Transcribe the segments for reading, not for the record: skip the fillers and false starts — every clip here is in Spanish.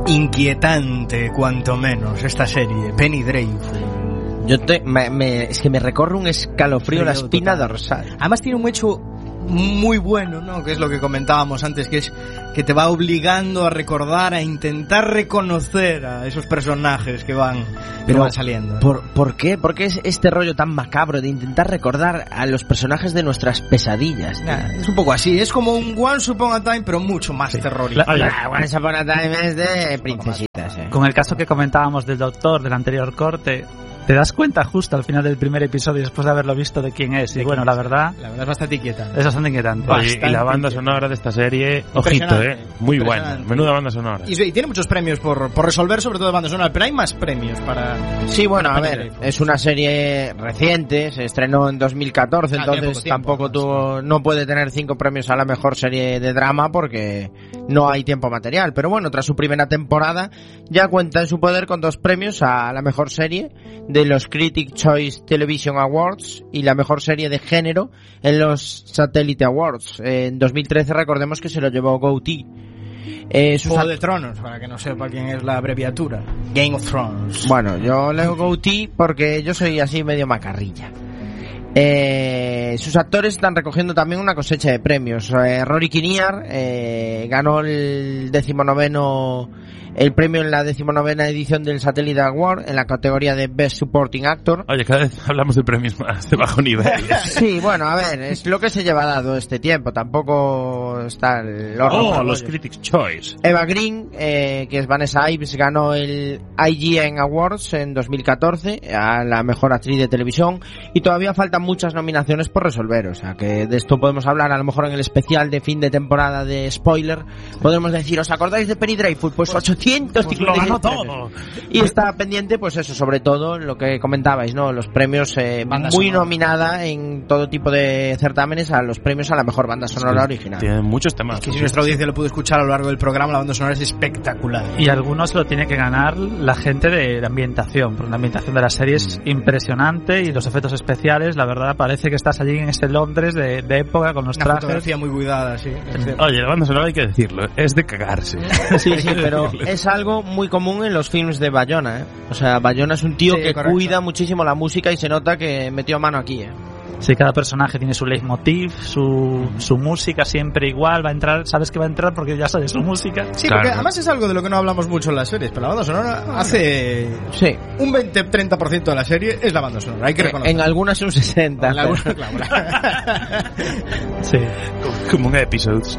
inquietante, cuanto menos, esta serie, Penny Dreadful. Es que me recorre un escalofrío la espina dorsal. Además tiene un hecho muy bueno, ¿no? Que es lo que comentábamos antes, que es que te va obligando a recordar, a intentar reconocer a esos personajes que van saliendo. ¿Por qué? ¿Por qué es este rollo tan macabro de intentar recordar a los personajes de nuestras pesadillas? Es un poco así, es como un Once Upon a Time, pero mucho más terrorífico. Once Upon a Time es de princesitas. Con el caso que comentábamos del doctor del anterior corte, te das cuenta justo al final del primer episodio, después de haberlo visto, de quién es. Y bueno, la verdad es bastante inquietante. Es bastante inquietante. Y la banda sonora de esta serie, ojito, muy buena. Menuda banda sonora. Y tiene muchos premios por resolver, sobre todo de banda sonora, pero hay más premios para... Sí, bueno, a ver, es una serie reciente, se estrenó en 2014, entonces tampoco no puede tener 5 premios a la mejor serie de drama porque no hay tiempo material. Pero bueno, tras su primera temporada ya cuenta en su poder con 2 premios a la mejor serie de los Critics' Choice Television Awards y la mejor serie de género en los Satellite Awards. En 2013 recordemos que se lo llevó GOTY. Juego de Tronos, para que no sepa quién es la abreviatura. Game of Thrones. Bueno, yo leo GOTY porque yo soy así medio macarrilla. Sus actores están recogiendo también una cosecha de premios. Rory Kinnear ganó el premio en la 19ª edición del Satellite Award en la categoría de Best Supporting Actor. Oye, cada vez hablamos de premios más de bajo nivel. Sí, bueno, a ver, es lo que se lleva dado este tiempo, tampoco está el horror. Los Critics' Choice. Eva Green, que es Vanessa Ives, ganó el IGN Awards en 2014 a la mejor actriz de televisión y todavía faltan muchas nominaciones por resolver, o sea que de esto podemos hablar a lo mejor en el especial de fin de temporada de spoiler. Podemos decir, ¿os acordáis de Penny Dreadful? Pues 800 lo ganó todo. Y está pendiente, pues eso, sobre todo lo que comentabais, ¿no? Los premios muy nominada en todo tipo de certámenes a los premios a la mejor banda sonora original. Tienen muchos temas. Es que si nuestra audiencia lo pudo escuchar a lo largo del programa, la banda sonora es espectacular. Y algunos lo tiene que ganar la gente de la ambientación, porque la ambientación de la serie es impresionante y los efectos especiales, la verdad, parece que estás allí en ese Londres de época con los trajes. Una fotografía muy cuidada, sí. Oye, la banda sonora hay que decirlo, es de cagarse. Sí, pero es algo muy común en los films de Bayona, ¿eh? O sea, Bayona es un tío que correcto. Cuida muchísimo la música y se nota que metió mano aquí, ¿eh? Sí, cada personaje tiene su leitmotiv, su música siempre igual, va a entrar, sabes que va a entrar porque ya sabes su música. Sí, claro. Porque además es algo de lo que no hablamos mucho en las series, pero la banda sonora hace un 20-30% de la serie es la banda sonora, hay que reconocerlo. En algunas un 60%. En algunas, claro. Sí, como un episodes.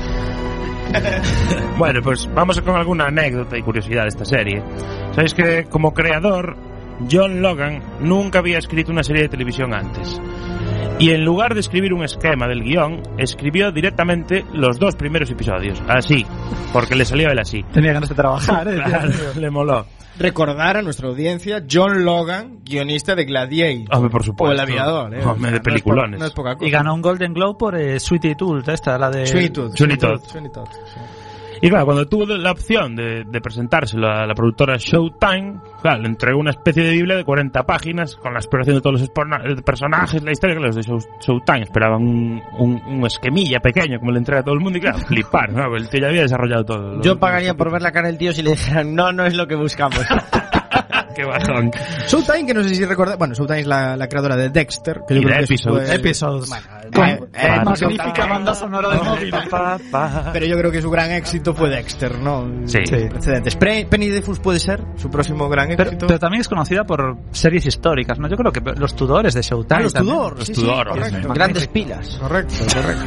Bueno, pues vamos con alguna anécdota y curiosidad de esta serie. Sabéis que como creador John Logan nunca había escrito una serie de televisión antes. Y en lugar de escribir un esquema del guión, escribió directamente los 2 primeros episodios. Así, porque le salió él así. Tenía ganas de trabajar, ¿eh? Claro, le moló. Recordar a nuestra audiencia, John Logan, guionista de Gladiator. Hombre, por supuesto. O El Aviador, ¿eh? Hombre, de peliculones. No es poca cosa. Y ganó un Golden Globe por Sweetie Tooth, esta, la de... Sweeney Todd. Sí. Y claro, cuando tuvo la opción de presentárselo a la productora Showtime, claro, le entregó una especie de biblia de 40 páginas con la exploración de todos los personajes, la historia, que los de Showtime esperaban un esquemilla pequeño como le entrega a todo el mundo y claro, flipar, ¿no? El tío ya había desarrollado todo. Yo pagaría por ver la cara del tío si le dijeran, no es lo que buscamos. Qué bajón. Showtime, que no sé si recordáis, bueno, Showtime es la creadora de Dexter, que yo creo que Episodes. Magnífica banda sonora de móvil. Pero yo creo que su gran éxito fue Dexter, ¿no? Sí. Precedentes. Penny Dreadful puede ser su próximo gran éxito. Pero también es conocida por series históricas, ¿no? Yo creo que los Tudores de Showtime. Los Tudor. Los Tudor. Grandes pilas. Correcto.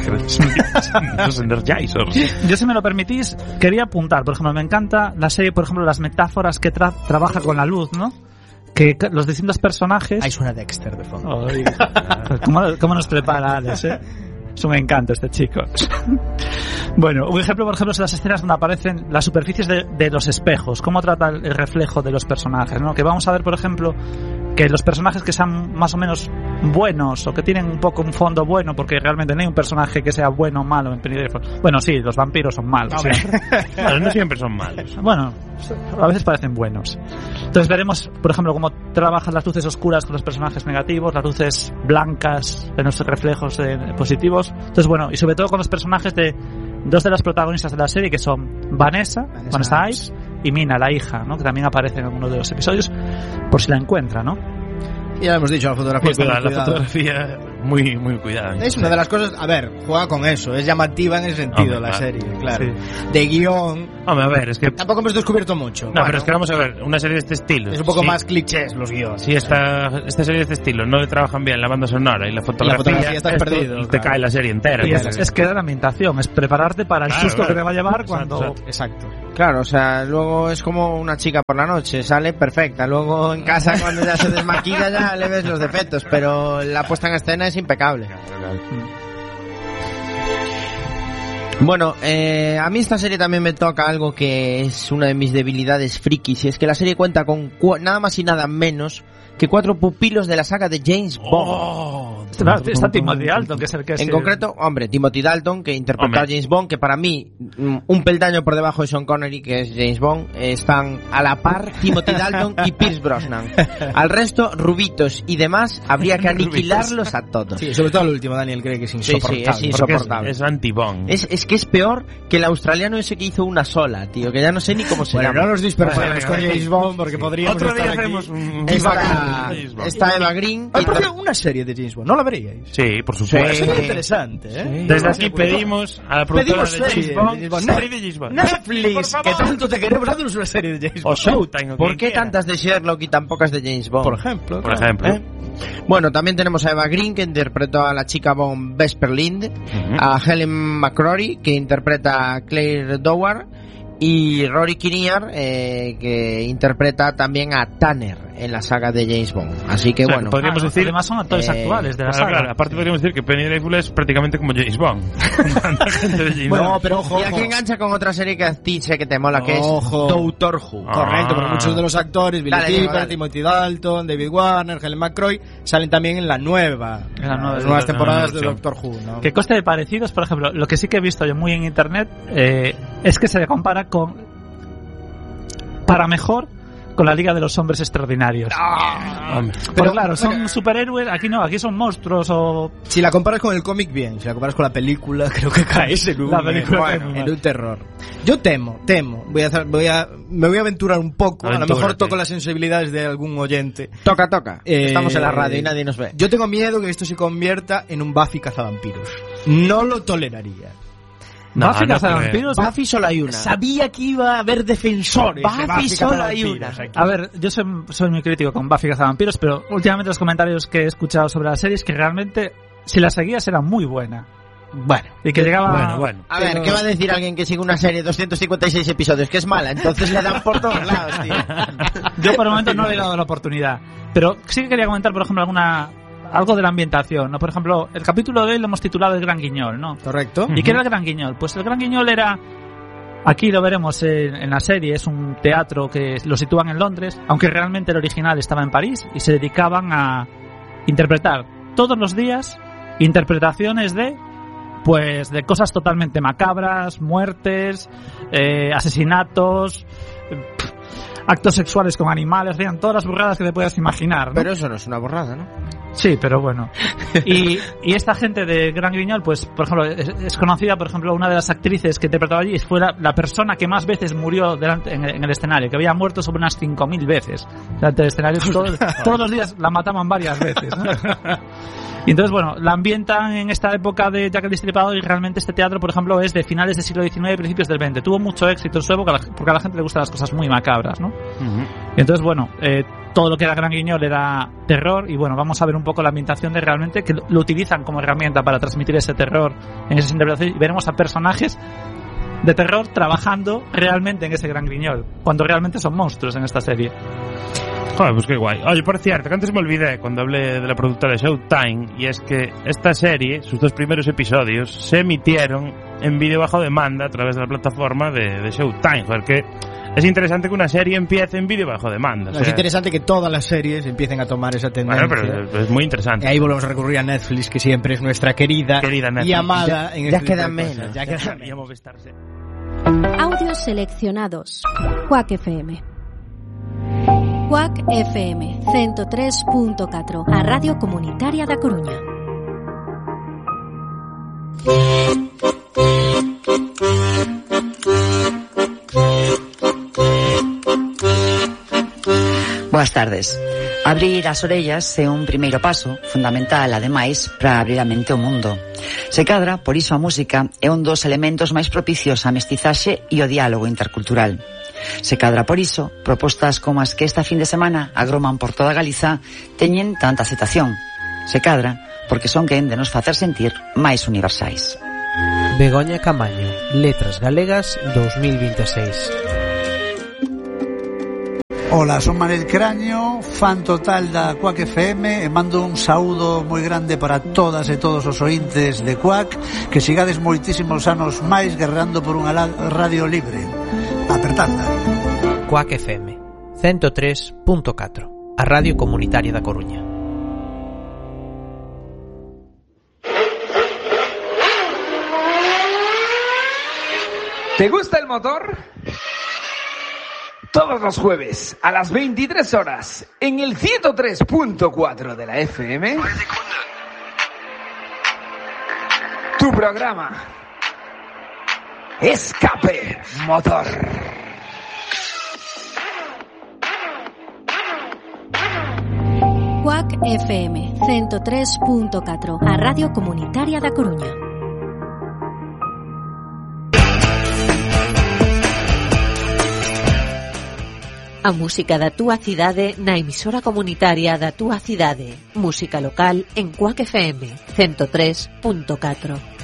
Los Energizers. Yo, si me lo permitís, quería apuntar, por ejemplo, me encanta la serie, por ejemplo, las metáforas que trabaja con la luz, ¿no? Que los distintos personajes... Ahí suena Dexter de fondo. ¿Cómo nos prepara Alex, eh? Es un encanto este chico. Bueno, un ejemplo, por ejemplo, son las escenas donde aparecen las superficies de los espejos. Cómo trata el reflejo de los personajes, ¿no? Que vamos a ver, por ejemplo, que los personajes que sean más o menos buenos o que tienen un poco un fondo bueno, porque realmente no hay un personaje que sea bueno o malo en Penny Dreadful. Bueno, sí, los vampiros son malos. Pero no siempre son malos. Bueno, a veces parecen buenos. Entonces veremos, por ejemplo, cómo trabajan las luces oscuras con los personajes negativos, las luces blancas en los reflejos positivos. Entonces, bueno, y sobre todo con los personajes de 2 de las protagonistas de la serie, que son Vanessa Ives y Mina, la hija, ¿no? Que también aparece en alguno de los episodios, por si la encuentra, ¿no? Ya hemos dicho, la fotografía está muy la cuidada. fotografía muy cuidada. Es una de las cosas, a ver, juega con eso, es llamativa en ese sentido. Hombre, la claro. serie, claro. Sí. De guión, Hombre, a ver, es que... tampoco hemos descubierto mucho. No, Bueno, pero es que vamos a ver, una serie de este estilo. es un poco sí, más clichés los guiones. Si esta serie de este estilo no le trabajan bien la banda sonora y la fotografía, estás perdido, te claro. cae la serie entera. Y porque- es que da la ambientación, es prepararte para el Claro, susto claro. que te va a llevar Exacto, cuando... Exacto. Claro, o sea, luego es como una chica por la noche, sale perfecta. Luego en casa cuando ya se desmaquilla ya le ves los defectos, pero la puesta en escena es impecable. Bueno, a mí esta serie también me toca algo que es una de mis debilidades frikis, y es que la serie cuenta con nada más y nada menos que 4 pupilos de la saga de James Bond. ¡Oh! Está Timothy Dalton, que es el que es... En concreto, hombre, Timothy Dalton, que interpreta a James Bond, que para mí, un peldaño por debajo de Sean Connery, que es James Bond, están a la par Timothy Dalton y Pierce Brosnan. Al resto, rubitos y demás, habría que aniquilarlos a todos. Sí, sobre todo el último, Daniel cree que es Sí, insoportable. es insoportable. Es anti-Bond. Es que es peor que el australiano ese que hizo una sola, tío, que ya no sé ni cómo se Bueno, llama. no nos dispersemos Venga, con venga. James Bond porque podríamos Otro día estar aquí. hacemos un... Está Eva Green. Por cierto, una serie de James Bond, ¿no la veríais? Sí, por supuesto. Sí. Sería interesante, ¿eh? Desde aquí pedimos a la productora Pedimos de serie James Bond, de serie de James Bond. Netflix, Por que favor. tanto te queremos, haznos una serie de James O Bond. Showtime. o ¿Por quien qué quiera. tantas de Sherlock y tan pocas de James Bond? Por ejemplo. Por claro. ejemplo. ¿Eh? Bueno, también tenemos a Eva Green, que interpretó a la chica Bond Vesper Lind, a Helen McCrory, que interpreta a Claire Dowar, y Rory Kinnear, que interpreta también a Tanner en la saga de James Bond. Así que O sea, bueno, podríamos decir... Además son actores actuales de la Claro, saga. claro, aparte podríamos decir que Penny Dreadful es prácticamente como James Bond. Tanta gente de James Bueno, Bond. pero ojo, y aquí ojo. engancha con otra serie que a ti sé que te mola, que Ojo. es Doctor Who. Correcto, porque Ah. muchos de los actores, Billy Dale, Diego, Cooper, dale. Timothy Dalton, David Warner, Helen McCrory, salen también en la nueva, En la nueva- las nuevas la temporadas nueva de versión. Doctor Who, ¿no? Que coste de parecidos, por ejemplo, lo que sí que he visto yo muy en internet es que se le compara con... para mejor con la Liga de los Hombres Extraordinarios. Hombre. Pero claro, son superhéroes, aquí no, aquí son monstruos o... Si la comparas con el cómic, bien. Si la comparas con la película, creo que caes en un, La película bueno, cae muy en mal. un terror. Yo temo. Me voy a aventurar un poco. A lo mejor Aventúrate. toco las sensibilidades de algún oyente. Toca. Eh, Estamos en la radio y nadie nos ve. Yo tengo miedo que esto se convierta en un Buffy cazavampiros. No lo toleraría. No, Buffy no cazavampiros. Buffy solo hay una. Sabía que iba a haber defensores. de Buffy solo hay cazavampiros una. aquí. A ver, yo soy muy crítico con Buffy cazavampiros, pero últimamente los comentarios que he escuchado sobre la serie es que realmente, si la seguías, era muy buena. Bueno. Y que llegaba... Bueno. A ver, ¿qué va a decir alguien que sigue una serie de 256 episodios? Que es mala, entonces le dan por todos lados, tío. Yo por el momento no le he dado la oportunidad. Pero sí que quería comentar, por ejemplo, algo de la ambientación, ¿no? Por ejemplo, el capítulo de hoy lo hemos titulado El Gran Guiñol, ¿no? Correcto. ¿Y qué era el Gran Guiñol? Pues el Gran Guiñol era... Aquí lo veremos en la serie, es un teatro que lo sitúan en Londres, aunque realmente el original estaba en París, y se dedicaban a interpretar todos los días interpretaciones de cosas totalmente macabras, muertes, asesinatos, actos sexuales con animales, hacían todas las burradas que te puedas imaginar, ¿no? Pero eso no es una borrada, ¿no? Sí, pero bueno. Y esta gente de Gran Guiñol, pues, por ejemplo, es conocida, por ejemplo, una de las actrices que interpretaba allí fue la persona que más veces murió en el escenario, que había muerto sobre unas 5.000 veces delante del escenario. Todos los días la mataban varias veces, ¿no? Y entonces, bueno, la ambientan en esta época de Jack el Destripador, y realmente este teatro, por ejemplo, es de finales del siglo XIX y principios del XX. Tuvo mucho éxito en su época porque a la gente le gustan las cosas muy macabras, ¿no? Y entonces, bueno, todo lo que era Gran Guiñol era terror, y bueno, vamos a ver un poco la ambientación de realmente que lo utilizan como herramienta para transmitir ese terror en esas interpretaciones, y veremos a personajes de terror trabajando realmente en ese Gran Guiñol, cuando realmente son monstruos en esta serie. Joder, pues qué guay. Oye, por cierto, que antes me olvidé cuando hablé de la productora de Showtime, y es que esta serie, sus 2 primeros episodios, se emitieron en vídeo bajo demanda a través de la plataforma de Showtime. Joder, que es interesante que una serie empiece en vídeo bajo demanda. O No, sea, es interesante que todas las series empiecen a tomar esa tendencia. bueno, pero es muy Y interesante. ahí volvemos a recurrir a Netflix, que siempre es nuestra querida Netflix. y amada en Ya este tipo quedan de cosas. menos. Ya quedan Y a Movistar, sí. Audios seleccionados. Quack FM. Quack FM 103.4, a Radio Comunitaria da Coruña. Boas tardes. Abrir as orellas é un primeiro paso, fundamental, ademais, para abrir a mente ao mundo. Se cadra, por iso a música é un dos elementos máis propicios á mestizaxe e ao diálogo intercultural. Se cadra por iso, propostas como as que esta fin de semana agroman por toda Galiza teñen tanta aceptación. Se cadra porque son quen de nos facer sentir máis universais. Begoña Camaño, Letras Galegas 2026. Ola, son Manel Craño, fan total da Quack FM e mando un saúdo moi grande para todas e todos os ointes de Quack, que sigades moitísimos anos máis guerrando por unha radio libre. Apertadla. Quack FM 103.4, a radio comunitaria da Coruña. ¿Te gusta el motor? Todos los jueves a las 23 horas en el 103.4 de la FM. Tu programa Escape Motor. Quack FM 103.4, a radio comunitaria da Coruña. A música da túa cidade na emisora comunitaria da túa cidade. Música local en Quack FM 103.4.